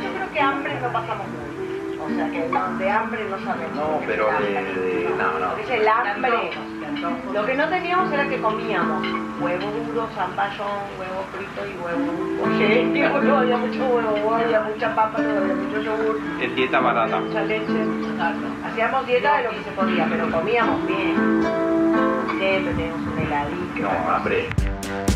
yo creo que hambre no pasamos mucho. O sea, que no, de hambre no sabemos. No, pero no. Es el hambre. Lo que no teníamos era que comíamos huevo duro, zamballón, huevo frito y huevo poché. No había mucho huevo, había mucha papa, no había mucho yogur. Es dieta barata. Mucha leche. Hacíamos dieta de lo que se podía, pero comíamos bien. Siempre teníamos un heladito. No, hambre.